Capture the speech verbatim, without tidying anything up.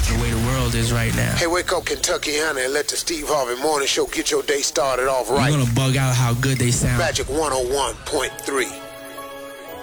the way the world is right now. Hey, wake up, Kentuckiana, and let the Steve Harvey Morning Show get your day started off right. You're gonna bug out how good they sound. Magic one oh one point three.